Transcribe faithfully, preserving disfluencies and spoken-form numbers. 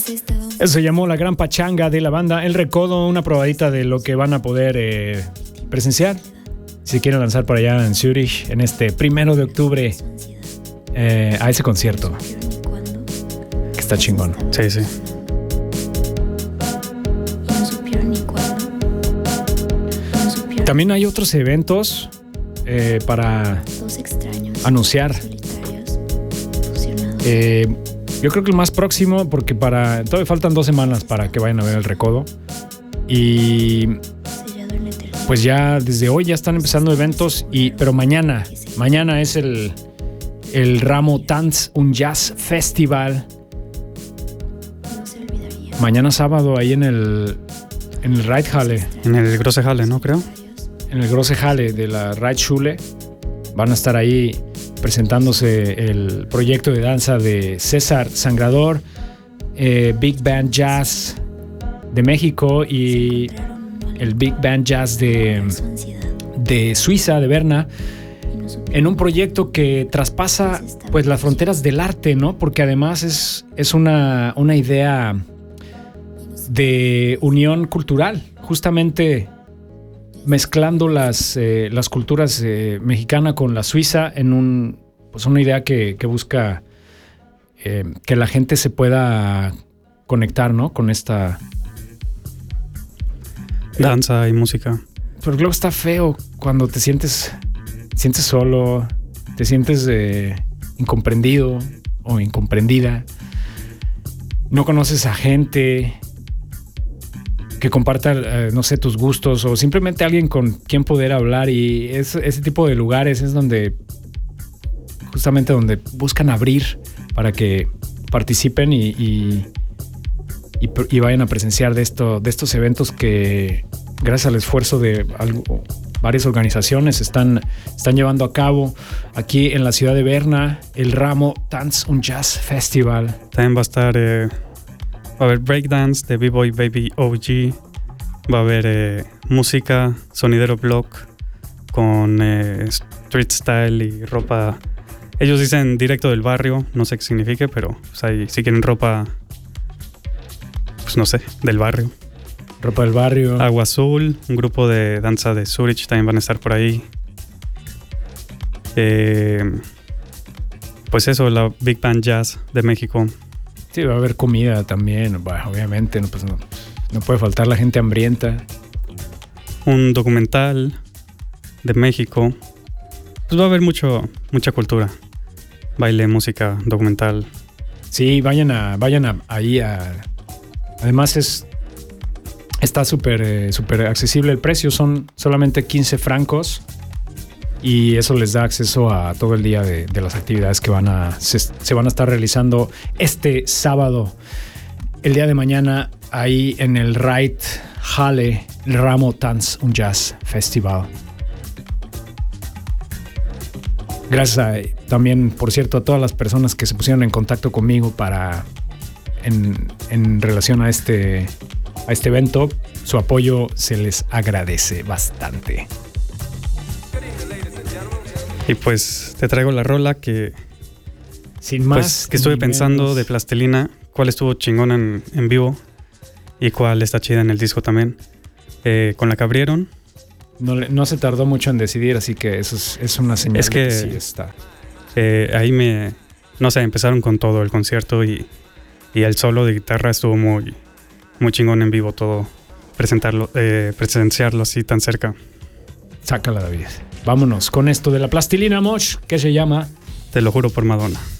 Eso se llamó La Gran Pachanga de la banda El Recodo, una probadita de lo que van a poder eh, presenciar si quieren lanzar por allá en Zurich en este primero de octubre eh, a ese concierto. Que está chingón. Sí, sí. También hay otros eventos eh, para anunciar. Eh, yo creo que el más próximo, porque para todavía faltan dos semanas para que vayan a ver El Recodo. Y pues ya desde hoy ya están empezando eventos, y, pero mañana, mañana es el, el Ramo Tanz un Jazz Festival. Mañana sábado ahí en el, en el Reithalle. En el Große Halle, ¿no? Creo. En el Große Halle de la Reitschule van a estar ahí presentándose el proyecto de danza de César Sangrador, eh, Big Band Jazz de México y el Big Band Jazz de, de Suiza, de Berna, en un proyecto que traspasa pues las fronteras del arte, ¿no? Porque además es, es una, una idea de unión cultural, justamente mezclando las, eh, las culturas eh, mexicana con la suiza en un, pues una idea que, que busca eh, que la gente se pueda conectar, ¿no? Con esta danza y música. Pero luego está feo cuando te sientes, sientes solo, te sientes eh, incomprendido o incomprendida, no conoces a gente que comparta, eh, no sé, tus gustos, o simplemente alguien con quien poder hablar, y es, ese tipo de lugares es donde justamente donde buscan abrir para que participen y, y, y, y vayan a presenciar de, esto, de estos eventos que gracias al esfuerzo de algo, varias organizaciones están, están llevando a cabo aquí en la ciudad de Berna, el Ramo Tanz un Jazz Festival. También va a estar... Eh... Va a haber breakdance de B-Boy Baby O G. Va a haber eh, música, sonidero block con eh, street style y ropa. Ellos dicen directo del barrio, no sé qué signifique, pero pues ahí si quieren ropa, pues no sé, del barrio. Ropa del barrio. Agua Azul, un grupo de danza de Zurich también van a estar por ahí. Eh, pues eso, la Big Band Jazz de México. Sí, va a haber comida también, bueno, obviamente, no, pues no, no puede faltar la gente hambrienta. Un documental de México. Pues va a haber mucho, mucha cultura. Baile, música, documental. Sí, vayan a, vayan a, ahí a... Además es está súper eh, súper accesible el precio, son solamente quince francos. Y eso les da acceso a todo el día de, de las actividades que van a se, se van a estar realizando este sábado, el día de mañana, ahí en el Reithalle, el Ramo Tanz un Jazz Festival. Gracias a, también, por cierto, a todas las personas que se pusieron en contacto conmigo para en, en relación a este, a este evento. Su apoyo se les agradece bastante. Y pues te traigo la rola que... Sin más... Pues, que estuve pensando menos. De Plastilina, cuál estuvo chingona en, en vivo y cuál está chida en el disco también. Eh, con la que abrieron. No, no se tardó mucho en decidir, así que eso es, es una señal es que, de que sí está. Eh, ahí me... No sé, empezaron con todo el concierto y, y el solo de guitarra estuvo muy, muy chingón en vivo todo. Presentarlo, eh, presenciarlo así tan cerca. Sácala, David. Vámonos con esto de la Plastilina Mosh, que se llama... Te lo juro por Madonna.